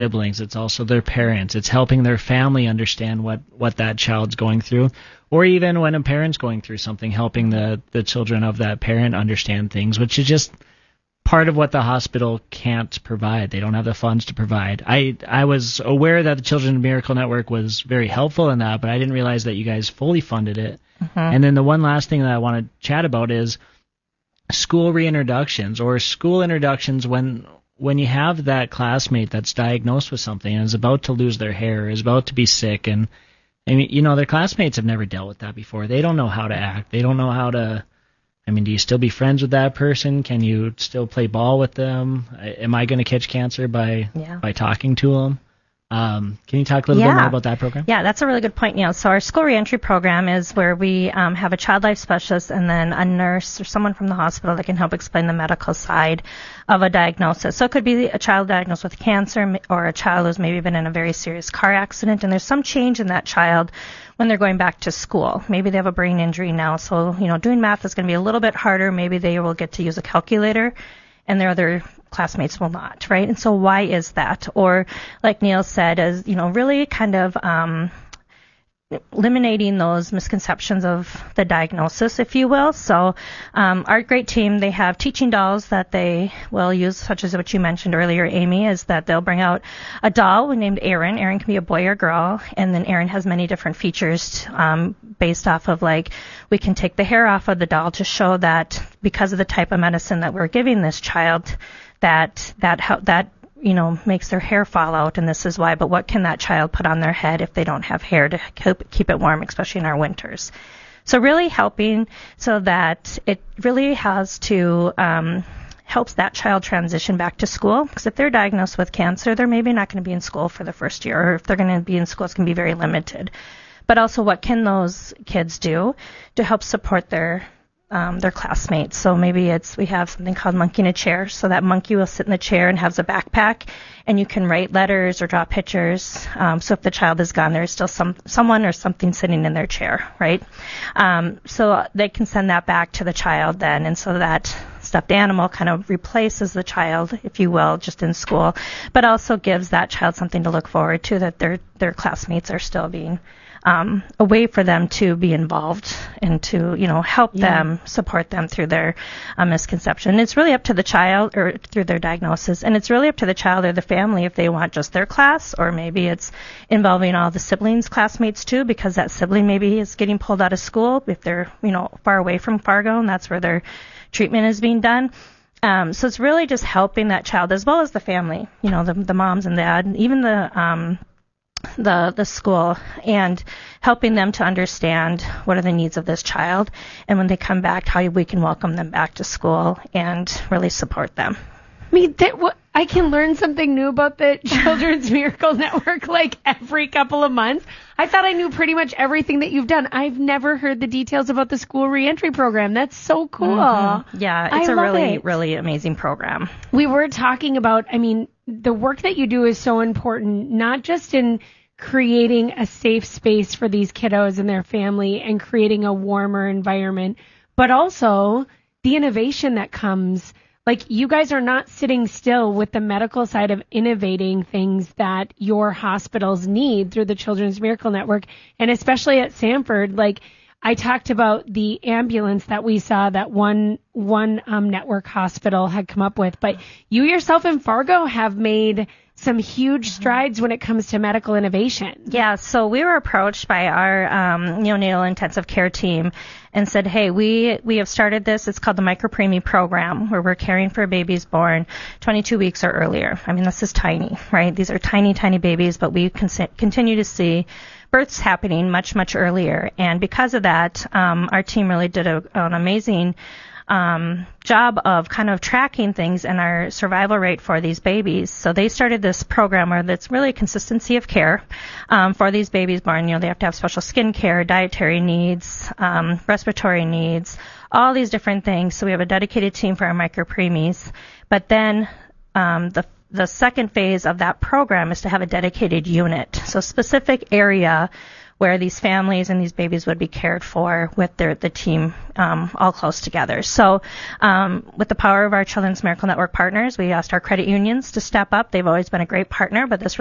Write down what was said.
siblings. It's also their parents. It's helping their family understand what that child's going through. Or even when a parent's going through something, helping the children of that parent understand things, which is just part of what the hospital can't provide. They don't have the funds to provide. I was aware that the Children's Miracle Network was very helpful in that, but I didn't realize that you guys fully funded it. Mm-hmm. And then the one last thing that I want to chat about is school reintroductions or school introductions when you have that classmate that's diagnosed with something and is about to lose their hair, is about to be sick, and their classmates have never dealt with that before. They don't know how to act. They don't know how to. Do you still be friends with that person? Can you still play ball with them? Am I going to catch cancer by talking to them? Can you talk a little bit more about that program? Yeah, that's a really good point, Neil. So our school reentry program is where we have a child life specialist and then a nurse or someone from the hospital that can help explain the medical side of a diagnosis. So it could be a child diagnosed with cancer or a child who's maybe been in a very serious car accident, and there's some change in that child when they're going back to school. Maybe they have a brain injury now, so doing math is going to be a little bit harder. Maybe they will get to use a calculator, and their other classmates will not, right? And so why is that? Or like Neil said, is really kind of eliminating those misconceptions of the diagnosis, if you will. So our great team, they have teaching dolls that they will use, such as what you mentioned earlier, Amy, is that they'll bring out a doll named Erin. Erin can be a boy or girl, and then Erin has many different features based off of, like, we can take the hair off of the doll to show that because of the type of medicine that we're giving this child, that makes their hair fall out, and this is why. But what can that child put on their head if they don't have hair to keep it warm, especially in our winters? So really helping so that it really has to helps that child transition back to school. Because if they're diagnosed with cancer, they're maybe not going to be in school for the first year, or if they're going to be in school, it's going to be very limited. But also, what can those kids do to help support their classmates? So maybe we have something called Monkey in a Chair. So that monkey will sit in the chair and has a backpack, and you can write letters or draw pictures. So if the child is gone, there's still someone or something sitting in their chair, right? So they can send that back to the child then, and so that stuffed animal kind of replaces the child, if you will, just in school, but also gives that child something to look forward to, that their classmates are still being a way for them to be involved and to, help them, support them through their misconception. It's really up to the child, or through their diagnosis, and it's really up to the child or the family if they want just their class, or maybe it's involving all the siblings' classmates too, because that sibling maybe is getting pulled out of school if they're, far away from Fargo, and that's where their treatment is being done. So it's really just helping that child as well as the family, the moms and dad, and even the school, and helping them to understand what are the needs of this child, and when they come back, how we can welcome them back to school and really support them. I can learn something new about the Children's Miracle Network like every couple of months. I thought I knew pretty much everything that you've done. I've never heard the details about the school reentry program. That's so cool. Mm-hmm. Yeah, it's a really, really amazing program. We were talking about, the work that you do is so important, not just in creating a safe space for these kiddos and their family and creating a warmer environment, but also the innovation that comes. Like, you guys are not sitting still with the medical side of innovating things that your hospitals need through the Children's Miracle Network. And especially at Sanford, like, I talked about the ambulance that we saw that one network hospital had come up with. But you yourself in Fargo have made some huge strides when it comes to medical innovation. Yeah, so we were approached by our neonatal intensive care team and said, hey, we have started this. It's called the Micropreemie program, where we're caring for babies born 22 weeks or earlier. This is tiny, right? These are tiny, tiny babies, but we continue to see births happening much, much earlier. And because of that, our team really did an amazing job of kind of tracking things and our survival rate for these babies. So they started this program where that's really a consistency of care for these babies born. They have to have special skin care, dietary needs, respiratory needs, all these different things. So we have a dedicated team for our micropreemies. But then the second phase of that program is to have a dedicated unit, so specific area where these families and these babies would be cared for with the team all close together. So with the power of our Children's Miracle Network partners, we asked our credit unions to step up. They've always been a great partner, but this